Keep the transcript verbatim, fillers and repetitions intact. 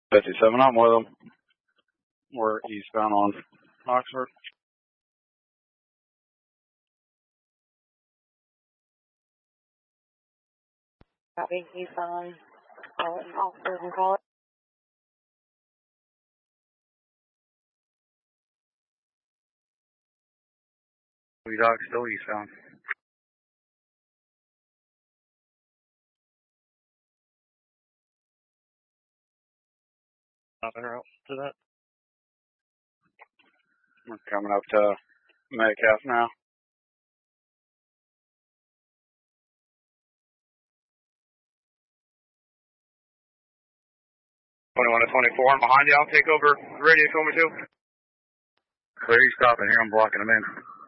fifty-seven, I'm with them. We're eastbound on Oxford. Copy, eastbound, call it, Oxford and call it. We dock still eastbound. Nothing out to that. We're coming up to Metcalf now. twenty-one to twenty-four, I'm behind you. I'll take over radio if you want me to. Clear, you stopping here. I'm blocking them in.